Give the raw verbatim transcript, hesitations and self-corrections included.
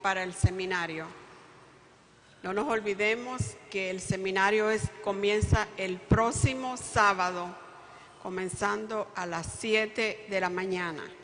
para el seminario. No nos olvidemos que el seminario es, comienza el próximo sábado, comenzando a las siete de la mañana.